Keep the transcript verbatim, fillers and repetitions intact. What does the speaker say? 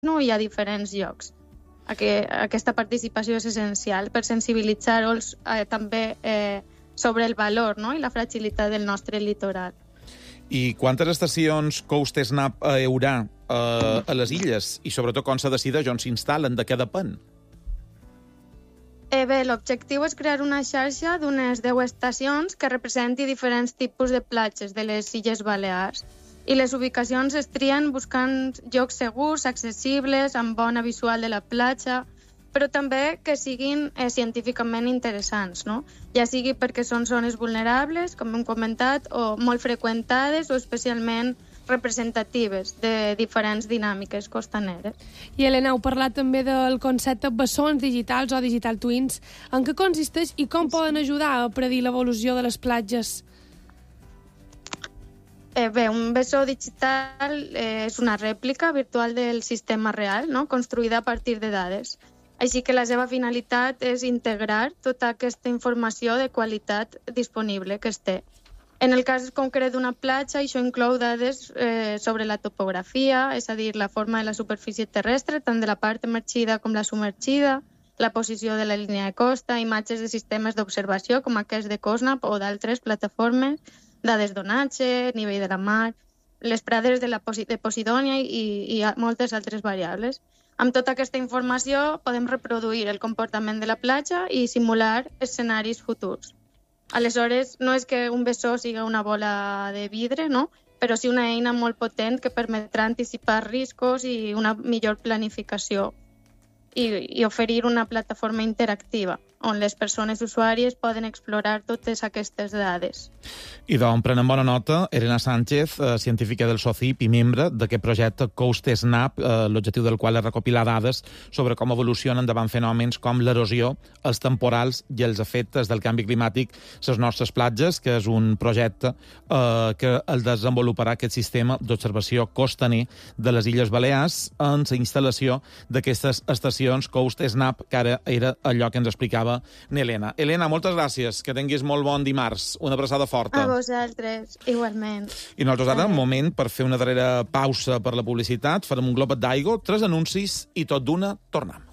no? I a diferents llocs. Aquesta participació és essencial per sensibilitzar-los eh, també eh, sobre el valor, no? I la fragilitat del nostre litoral. I quantes estacions Coast Snap hi haurà eh, a les illes? I sobretot com se decideix on s'instal·len, de què depèn? Eh, bé, l'objectiu és crear una xarxa d'unes deu estacions que representi diferents tipus de platges de les Illes Balears. I les ubicacions es trien buscant llocs segurs, accessibles, amb bona visual de la platja, però també que siguin eh, científicament interessants, no? Ja sigui perquè són zones vulnerables, com hem comentat, o molt freqüentades o especialment representatives de diferents dinàmiques costaneres. I Helena, heu parlat també del concepte bessons digitals o digital twins. En què consisteix i com poden ajudar a predir l'evolució de les platges? Eh, bé, un bessó digital eh, és una rèplica virtual del sistema real, no? Construïda a partir de dades. Així que la seva finalitat és integrar tota aquesta informació de qualitat disponible que es té. En el cas concret d'una platja, això inclou dades eh, sobre la topografia, és a dir, la forma de la superfície terrestre, tant de la part emergida com la submergida, la posició de la línia de costa, imatges de sistemes d'observació com aquest de COSNAP o d'altres plataformes, dades d'onatge, nivell de la mar, les prades de, la Posi- de Posidònia i, i moltes altres variables. Amb tota aquesta informació podem reproduir el comportament de la platja i simular escenaris futurs. Aleshores, no és que un bessó siga una bola de vidre, no? Però sí una eina molt potent que permetrà anticipar riscos i una millor planificació i, i oferir una plataforma interactiva on les persones usuàries poden explorar totes aquestes dades. I d'on prenem bona nota, Helena Sánchez, eh, científica del SOCIP i membre d'aquest projecte Coast Snap, eh, l'objectiu del qual és recopilar dades sobre com evolucionen davant fenòmens com l'erosió, els temporals i els efectes del canvi climàtic a les nostres platges, que és un projecte eh, que el desenvoluparà aquest sistema d'observació costaner de les Illes Balears en la instal·lació d'aquestes estacions Coast Snap, que ara era allò que ens explicava Helena. Helena, moltes gràcies. Que tinguis molt bon dimarts. Una abraçada forta. A vosaltres, igualment. I nosaltres ara, un moment per fer una darrera pausa per la publicitat. Farem un globet d'aigua, tres anuncis i tot d'una tornem.